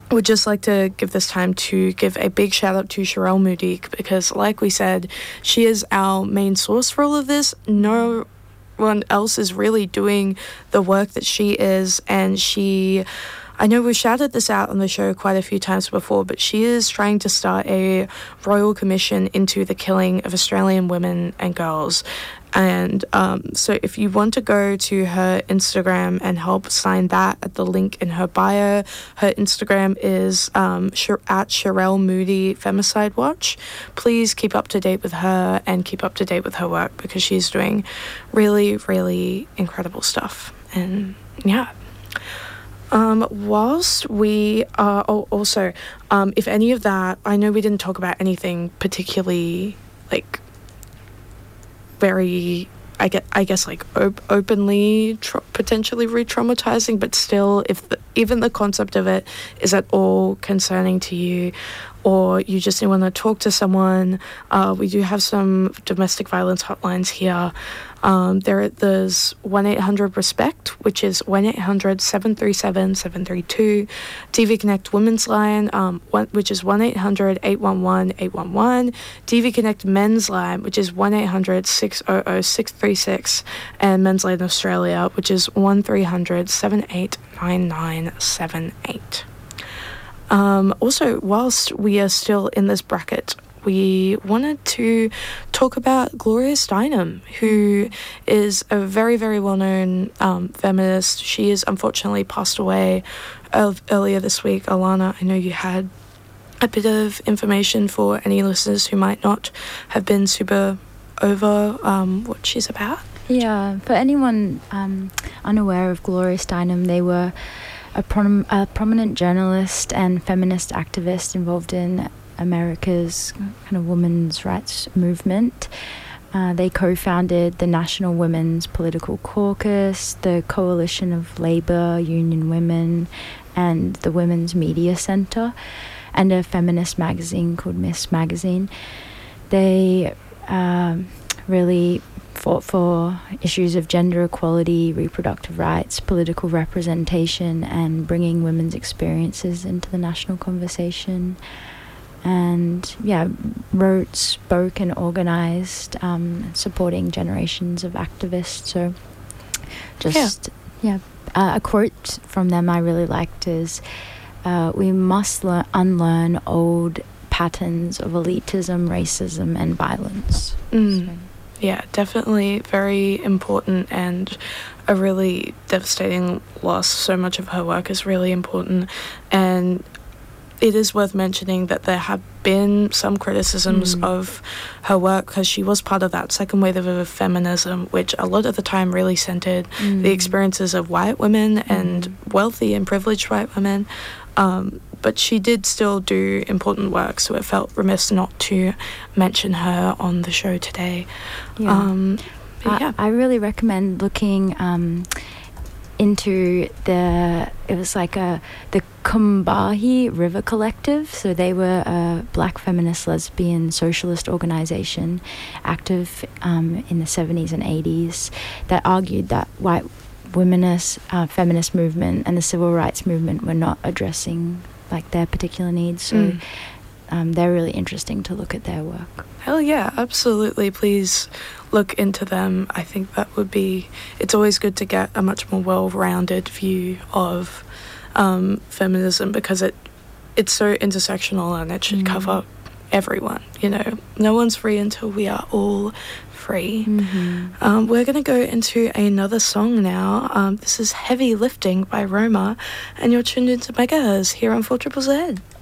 would just like to give this time to give a big shout out to Sherelle Moody, because like we said, she is our main source for all of this. No one else is really doing the work that she is, and I know we've shouted this out on the show quite a few times before, but she is trying to start a royal commission into the killing of Australian women and girls. And so if you want to go to her Instagram and help sign that at the link in her bio, her Instagram is at Sherelle Moody Femicide Watch. Please keep up to date with her and keep up to date with her work, because she's doing really, really incredible stuff. And yeah. Whilst we are also, if any of that, I know we didn't talk about anything particularly like very, I guess like openly potentially re-traumatizing, but still, if even the concept of it is at all concerning to you, or you just want to talk to someone, we do have some domestic violence hotlines here. There's 1-800-RESPECT, which is 1-800-737-732. DV Connect Women's Line, which is 1-800-811-811. DV Connect Men's Line, which is 1-800-600-636. And Men's Line Australia, which is 1378-9978. Also, whilst we are still in this bracket, we wanted to talk about Gloria Steinem, who is a very, very well-known feminist. She is unfortunately passed away earlier this week. Alana, I know you had a bit of information for any listeners who might not have been super over what she's about. Yeah, for anyone unaware of Gloria Steinem, they were a prominent journalist and feminist activist involved in America's kind of women's rights movement. They co-founded the National Women's Political Caucus, the Coalition of Labour Union Women, and the Women's Media Centre, and a feminist magazine called Miss Magazine. They really fought for issues of gender equality, reproductive rights, political representation, and bringing women's experiences into the national conversation. And wrote, spoke, and organised, supporting generations of activists. So a quote from them I really liked is, we must unlearn old patterns of elitism, racism, and violence. So. Yeah, definitely very important and a really devastating loss. So much of her work is really important, and it is worth mentioning that there have been some criticisms of her work, because she was part of that second wave of feminism, which a lot of the time really centered the experiences of white women and wealthy and privileged white women. But she did still do important work, so it felt remiss not to mention her on the show today. I really recommend looking into the Combahee River Collective. So they were a black feminist lesbian socialist organization active in the 70s and 80s that argued that white womenist feminist movement and the civil rights movement were not addressing like their particular needs. So they're really interesting to look at their work. Hell yeah, absolutely. Please look into them. I think that would be, it's always good to get a much more well-rounded view of feminism, because it's so intersectional and it should cover everyone, no one's free until we are all free. We're going to go into another song now. This is Heavy Lifting by Roma, and you're tuned into Megahertz here on 4ZZZ.